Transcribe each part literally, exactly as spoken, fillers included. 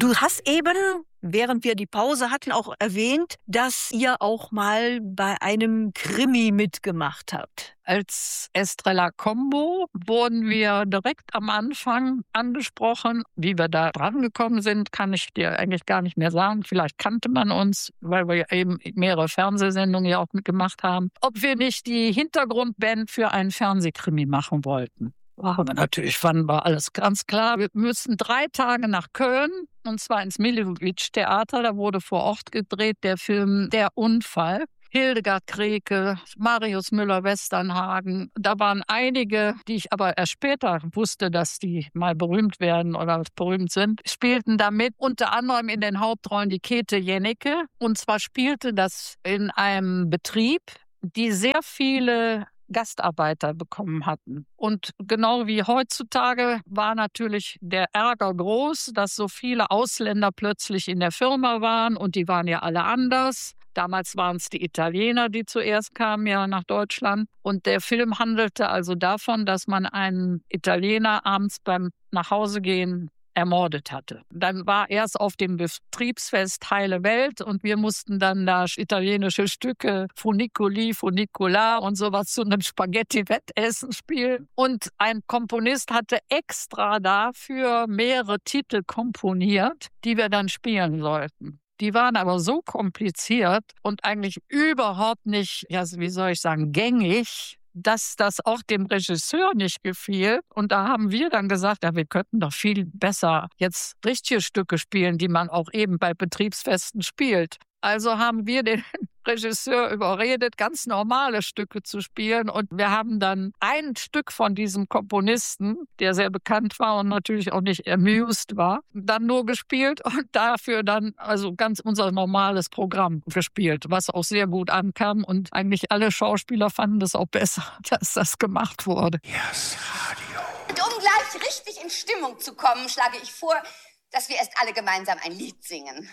Du hast eben, während wir die Pause hatten, auch erwähnt, dass ihr auch mal bei einem Krimi mitgemacht habt. Als Estrella Combo wurden wir direkt am Anfang angesprochen. Wie wir da drangekommen sind, kann ich dir eigentlich gar nicht mehr sagen. Vielleicht kannte man uns, weil wir eben mehrere Fernsehsendungen ja auch mitgemacht haben. Ob wir nicht die Hintergrundband für einen Fernsehkrimi machen wollten. Aber natürlich fanden wir alles ganz klar. Wir müssen drei Tage nach Köln, und zwar ins Millowitsch-Theater. Da wurde vor Ort gedreht der Film Der Unfall. Hildegard Kreke, Marius Müller-Westernhagen. Da waren einige, die ich aber erst später wusste, dass die mal berühmt werden oder berühmt sind, spielten da mit. Unter anderem in den Hauptrollen die Käthe Jennecke. Und zwar spielte das in einem Betrieb, die sehr viele Gastarbeiter bekommen hatten. Und genau wie heutzutage war natürlich der Ärger groß, dass so viele Ausländer plötzlich in der Firma waren und die waren ja alle anders. Damals waren es die Italiener, die zuerst kamen ja nach Deutschland. Und der Film handelte also davon, dass man einen Italiener abends beim Nachhausegehen ermordet hatte. Dann war erst auf dem Betriebsfest Heile Welt und wir mussten dann da italienische Stücke, Funicoli, Funicola und sowas zu einem Spaghetti-Wettessen spielen. Und ein Komponist hatte extra dafür mehrere Titel komponiert, die wir dann spielen sollten. Die waren aber so kompliziert und eigentlich überhaupt nicht, ja, wie soll ich sagen, gängig, dass das auch dem Regisseur nicht gefiel. Und da haben wir dann gesagt, ja, wir könnten doch viel besser jetzt richtige Stücke spielen, die man auch eben bei Betriebsfesten spielt. Also haben wir den Regisseur überredet, ganz normale Stücke zu spielen. Und wir haben dann ein Stück von diesem Komponisten, der sehr bekannt war und natürlich auch nicht amused war, dann nur gespielt und dafür dann also ganz unser normales Programm gespielt, was auch sehr gut ankam. Und eigentlich alle Schauspieler fanden es auch besser, dass das gemacht wurde. Yes, Radio. Und um gleich richtig in Stimmung zu kommen, schlage ich vor, dass wir erst alle gemeinsam ein Lied singen.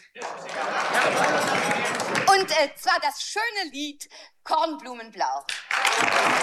Und äh, zwar das schöne Lied Kornblumenblau.